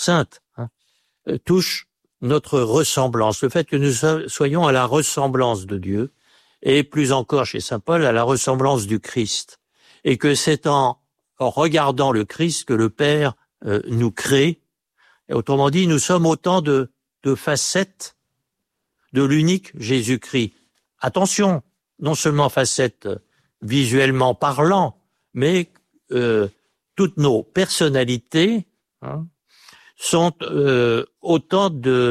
sainte, touche notre ressemblance, le fait que nous soyons à la ressemblance de Dieu, et plus encore chez saint Paul, à la ressemblance du Christ. Et que c'est en regardant le Christ que le Père nous crée. Et autrement dit, nous sommes autant de facettes de l'unique Jésus-Christ. Attention, non seulement facettes visuellement parlant, mais toutes nos personnalités sont autant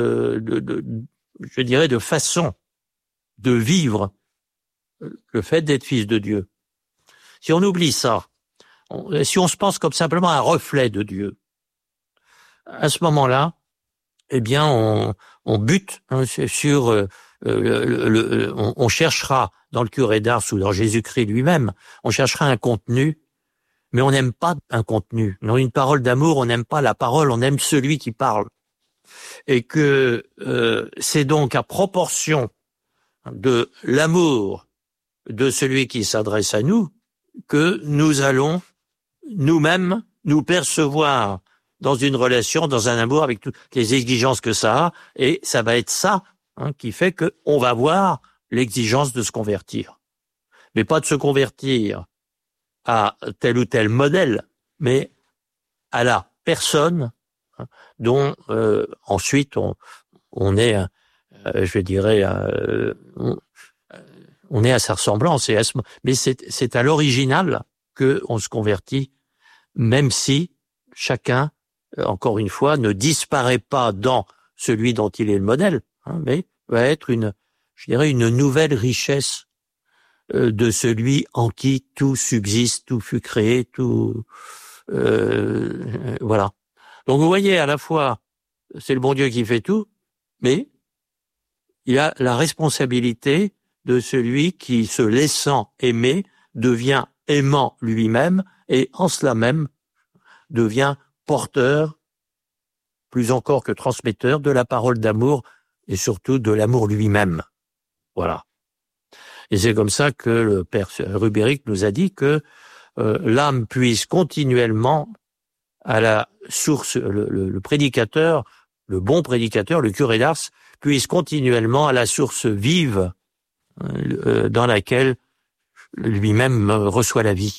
je dirais, de façons de vivre le fait d'être fils de Dieu. Si on oublie ça, si on se pense comme simplement un reflet de Dieu, à ce moment-là, eh bien, on bute sur on cherchera dans le curé d'Ars ou dans Jésus-Christ lui-même, on cherchera un contenu, mais on n'aime pas un contenu. Dans une parole d'amour, on n'aime pas la parole, on aime celui qui parle. Et que c'est donc à proportion de l'amour de celui qui s'adresse à nous que nous allons nous-mêmes nous percevoir dans une relation, dans un amour avec toutes les exigences que ça a, et ça va être ça qui fait qu'on va voir l'exigence de se convertir. Mais pas de se convertir à tel ou tel modèle, mais à la personne dont ensuite on est, je dirais, on est à sa ressemblance. Mais c'est à l'original que on se convertit, même si chacun, encore une fois, ne disparaît pas dans celui dont il est le modèle, mais va être une nouvelle richesse de celui en qui tout subsiste, tout fut créé, tout voilà. Donc vous voyez, à la fois, c'est le bon Dieu qui fait tout, mais il a la responsabilité de celui qui, se laissant aimer, devient aimant lui-même et en cela même devient porteur, plus encore que transmetteur, de la parole d'amour et surtout de l'amour lui-même. Voilà. Et c'est comme ça que le père Rubéric nous a dit que l'âme puise continuellement à la source, le prédicateur, le bon prédicateur, le curé d'Ars, puise continuellement à la source vive dans laquelle lui-même reçoit la vie.